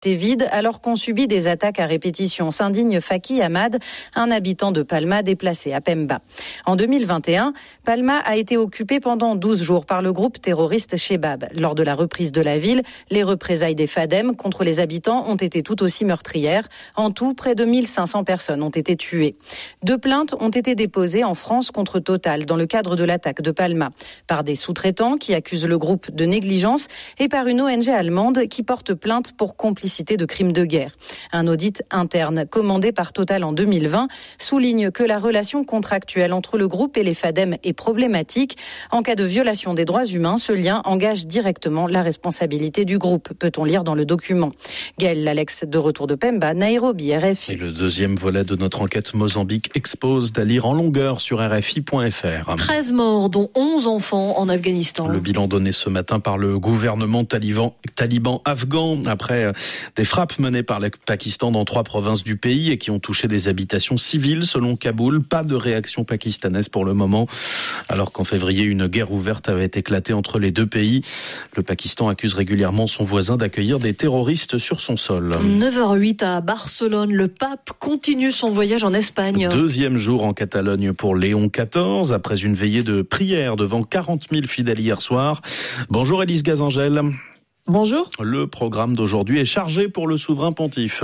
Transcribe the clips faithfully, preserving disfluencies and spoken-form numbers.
vide alors qu'on subit des attaques à répétition, s'indigne Faki Ahmad, un habitant de Palma déplacé à Pemba. En deux mille vingt et un, Palma a été occupée pendant douze jours par le groupe terroriste Shebab. Lors de la reprise de la ville, les représailles des Fadem contre les habitants ont été tout aussi meurtrières. En tout, près de mille cinq cents personnes ont été tuées. Deux plaintes ont été déposées en France contre Total dans le cadre de l'attaque de Palma, par des sous-traitants qui accusent le groupe de négligence et par une O N G allemande qui porte plainte pour complicité de crimes de guerre. Un audit interne commandé par Total en deux mille vingt souligne que la relation contractuelle entre le groupe et les Fadem est problématique. En cas de violation des droits humains, ce lien engage directement la responsabilité du groupe, peut-on lire dans le document. Gaël Lalex, de retour de Pemba, Nairobi, R F I. Et le deuxième volet de notre enquête Mozambique expose à lire en longueur sur R F I point F R. treize morts, dont onze enfants en Afghanistan. Le bilan donné ce matin par le gouvernement taliban, taliban afghan après des frappes menées par le Pakistan dans trois provinces du pays et qui ont touché des habitations civiles. Selon Kaboul, pas de réaction pakistanaise pour le moment, alors qu'en février, une guerre ouverte avait éclaté entre les deux pays. Le Pakistan accuse régulièrement son voisin d'accueillir des terroristes sur son sol. neuf heures huit à Barcelone, le pape continue son voyage en Espagne. Deuxième jour en Catalogne pour Léon quatorze, après une veillée de prière devant quarante mille fidèles hier soir. Bonjour Élise Gazangel. Bonjour. Le programme d'aujourd'hui est chargé pour le souverain pontife.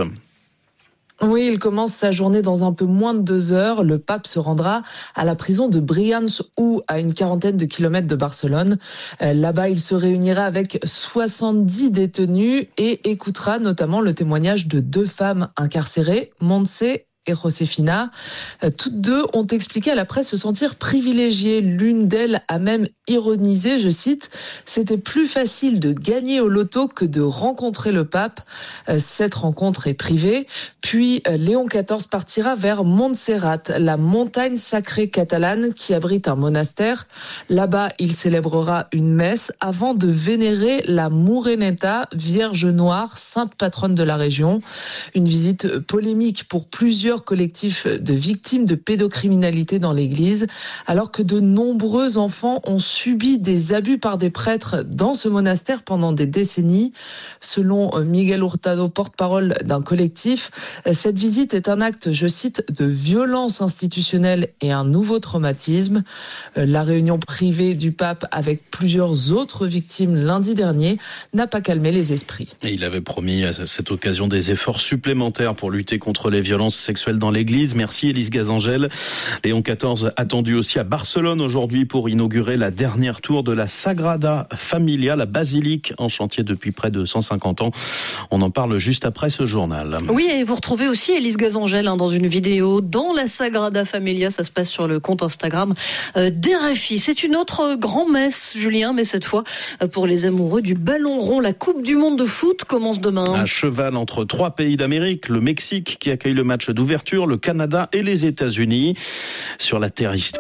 Oui, il commence sa journée dans un peu moins de deux heures. Le pape se rendra à la prison de Brians-ou, à une quarantaine de kilomètres de Barcelone. Là-bas, il se réunira avec soixante-dix détenus et écoutera notamment le témoignage de deux femmes incarcérées, Montse et Josefina. Toutes deux ont expliqué à la presse se sentir privilégiées. L'une d'elles a même ironisé, je cite, « C'était plus facile de gagner au loto que de rencontrer le pape. » Cette rencontre est privée. Puis Léon quatorze partira vers Montserrat, la montagne sacrée catalane qui abrite un monastère. Là-bas, il célébrera une messe avant de vénérer la Moreneta, Vierge Noire, sainte patronne de la région. Une visite polémique pour plusieurs collectifs de victimes de pédocriminalité dans l'église, alors que de nombreux enfants ont subi des abus par des prêtres dans ce monastère pendant des décennies. Selon Miguel Hurtado, porte-parole d'un collectif, cette visite est un acte, je cite, de violence institutionnelle et un nouveau traumatisme. La réunion privée du pape avec plusieurs autres victimes lundi dernier n'a pas calmé les esprits. Et il avait promis à cette occasion des efforts supplémentaires pour lutter contre les violences sexuelles dans l'église. Merci Élise Gazangel. Léon quatorze attendu aussi à Barcelone aujourd'hui pour inaugurer la dernière tour de la Sagrada Familia, la basilique en chantier depuis près de cent cinquante ans. On en parle juste après ce journal. Oui, et vous retrouvez aussi Élise Gazangel hein, dans une vidéo dans la Sagrada Familia. Ça se passe sur le compte Instagram euh, d'R F I. C'est une autre grand-messe, Julien, mais cette fois euh, pour les amoureux du ballon rond. La Coupe du monde de foot commence demain. Un cheval entre trois pays d'Amérique, le Mexique qui accueille le match d'ouverture, le Canada et les États-Unis sur la terre historique.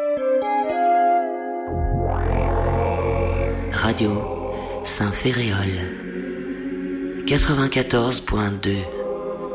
Radio Saint-Féréol quatre-vingt-quatorze point deux.